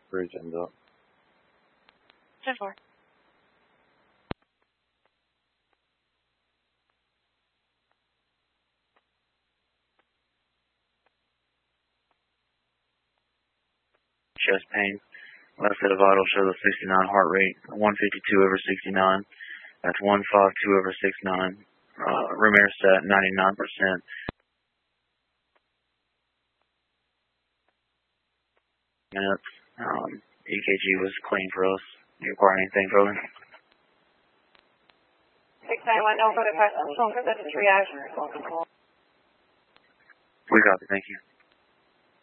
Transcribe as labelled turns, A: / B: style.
A: Bridge ends up.
B: 10-4.
C: Chest pain. Left side of vital shows a 69 heart rate, 152 over 69. That's 152 over 69. Ramirez at 99%. Minutes. EKG was clean for us. You require anything further?
B: 691, don't go to 5. Don't go to 3 hours.
C: We got it, thank you.